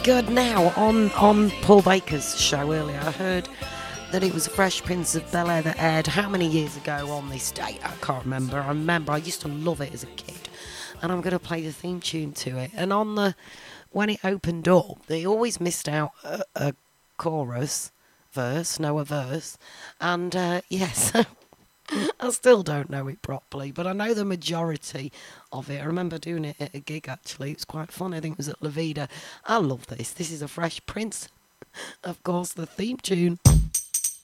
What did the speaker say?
Good. Now, on Paul Baker's show earlier, I heard that it was Fresh Prince of Bel-Air that aired how many years ago on this date? I can't remember. I remember I used to love it as a kid, and I'm going to play the theme tune to it. And when it opened up, they always missed out a chorus verse, no, a verse, and yes. I still don't know it properly, but I know the majority of it. I remember doing it at a gig, actually. It was quite fun. I think it was at La Vida. I love this. This is a Fresh Prince. Of course, the theme tune.